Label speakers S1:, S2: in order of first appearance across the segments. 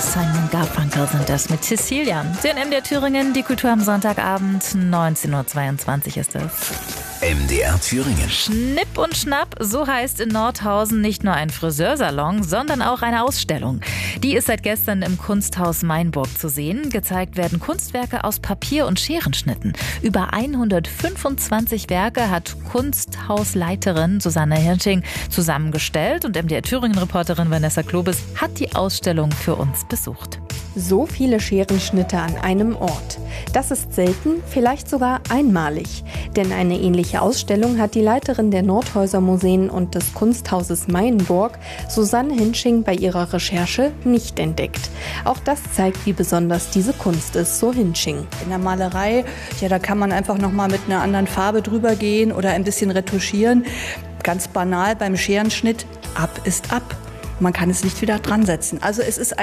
S1: Simon Garfunkel sind das mit Cecilia. Sie in MDR Thüringen, die Kultur am Sonntagabend, 19:22 Uhr ist es.
S2: MDR Thüringen.
S1: Schnipp und Schnapp, so heißt in Nordhausen nicht nur ein Friseursalon, sondern auch eine Ausstellung. Die ist seit gestern im Kunsthaus Mainburg zu sehen. Gezeigt werden Kunstwerke aus Papier- und Scherenschnitten. Über 125 Werke hat Kunsthausleiterin Susanne Hirsching zusammengestellt und MDR Thüringen-Reporterin Vanessa Klobes hat die Ausstellung für uns besucht.
S3: So viele Scherenschnitte an einem Ort. Das ist selten, vielleicht sogar einmalig. Denn eine ähnliche Ausstellung hat die Leiterin der Nordhäuser Museen und des Kunsthauses Mainburg, Susanne Hirsching, bei ihrer Recherche nicht entdeckt. Auch das zeigt, wie besonders diese Kunst ist, so Hirsching.
S4: In der Malerei, ja, da kann man einfach nochmal mit einer anderen Farbe drüber gehen oder ein bisschen retuschieren. Ganz banal beim Scherenschnitt, ab ist ab. Man kann es nicht wieder dran setzen. Also es ist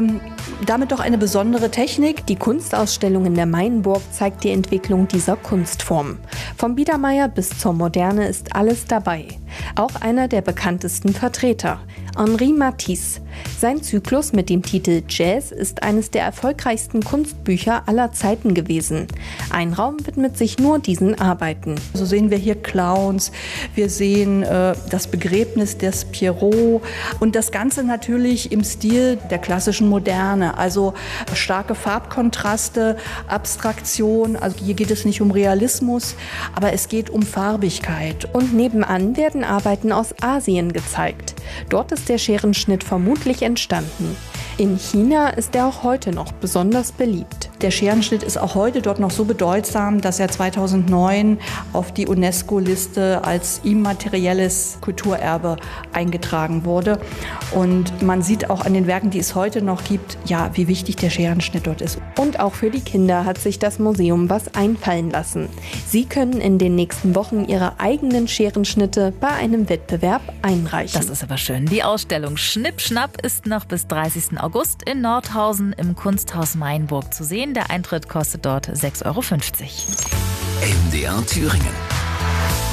S4: damit doch eine besondere Technik.
S3: Die Kunstausstellung in der Mainburg zeigt die Entwicklung dieser Kunstform. Vom Biedermeier bis zur Moderne ist alles dabei. Auch einer der bekanntesten Vertreter, Henri Matisse. Sein Zyklus mit dem Titel Jazz ist eines der erfolgreichsten Kunstbücher aller Zeiten gewesen. Ein Raum widmet sich nur diesen Arbeiten.
S4: So sehen wir hier Clowns, wir sehen das Begräbnis des Pierrot und das Ganze natürlich im Stil der klassischen Moderne. Also starke Farbkontraste, Abstraktion. Also hier geht es nicht um Realismus, aber es geht um Farbigkeit.
S3: Und nebenan werden Arbeiten aus Asien gezeigt. Dort ist der Scherenschnitt vermutlich entstanden. In China ist er auch heute noch besonders beliebt.
S4: Der Scherenschnitt ist auch heute dort noch so bedeutsam, dass er 2009 auf die UNESCO-Liste als immaterielles Kulturerbe eingetragen wurde. Und man sieht auch an den Werken, die es heute noch gibt, ja, wie wichtig der Scherenschnitt dort ist.
S3: Und auch für die Kinder hat sich das Museum was einfallen lassen. Sie können in den nächsten Wochen ihre eigenen Scherenschnitte bei einem Wettbewerb einreichen.
S1: Das ist aber schön. Die Ausstellung Schnipp Schnapp ist noch bis 30. August in Nordhausen im Kunsthaus Mainburg zu sehen. Der Eintritt kostet dort 6,50 €.
S2: MDR Thüringen.